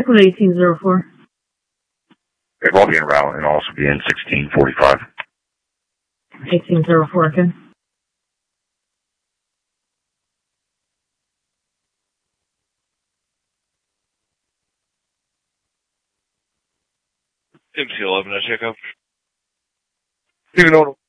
check with 1804. It will be en route and also be in 1645. 1804, okay. MC11, I check up. Even though